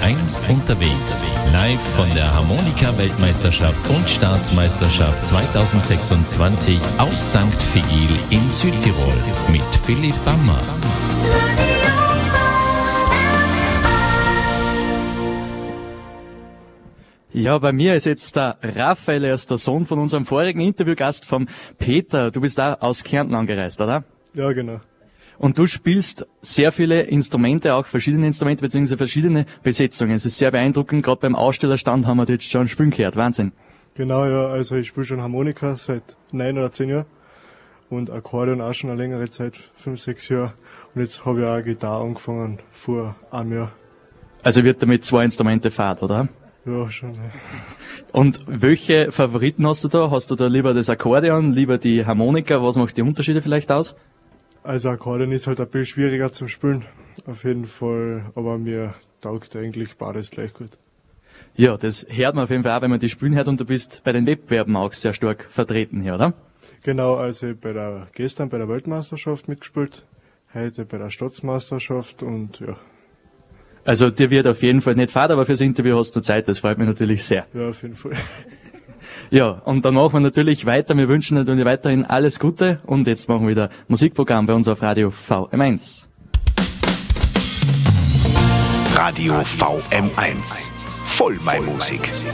VM1 unterwegs. Live von der Harmonika-Weltmeisterschaft und Staatsmeisterschaft 2026 aus St. Vigil in Südtirol mit Philipp Bammer. Ja, bei mir ist jetzt der Raphael, er ist der Sohn von unserem vorigen Interviewgast, vom Peter. Du bist da aus Kärnten angereist, oder? Ja, genau. Und du spielst sehr viele Instrumente, auch verschiedene Instrumente bzw. verschiedene Besetzungen. Es ist sehr beeindruckend, gerade beim Ausstellerstand haben wir jetzt schon spielen gehört. Wahnsinn. Genau, ja, also ich spiele schon Harmonika seit 9 oder 10 Jahren und Akkordeon auch schon eine längere Zeit, 5, 6 Jahre. Und jetzt habe ich auch Gitarre angefangen vor einem Jahr. Also wird damit 2 Instrumente fahrt, oder? Ja, schon. Ja. Und welche Favoriten hast du da? Hast du da lieber das Akkordeon, lieber die Harmonika? Was macht die Unterschiede vielleicht aus? Also Akkordeon ist halt ein bisschen schwieriger zum Spielen, auf jeden Fall, aber mir taugt eigentlich beides gleich gut. Ja, das hört man auf jeden Fall auch, wenn man die spielen hört, und du bist bei den Wettbewerben auch sehr stark vertreten hier, oder? Genau, also gestern bei der Weltmeisterschaft mitgespielt, heute bei der Staatsmeisterschaft und ja. Also dir wird auf jeden Fall nicht fad, aber fürs Interview hast du Zeit, das freut mich natürlich sehr. Ja, auf jeden Fall. Ja, und dann machen wir natürlich weiter. Wir wünschen natürlich weiterhin alles Gute und jetzt machen wir wieder Musikprogramm bei uns auf Radio VM1. Radio VM1. Vollmeinmusik.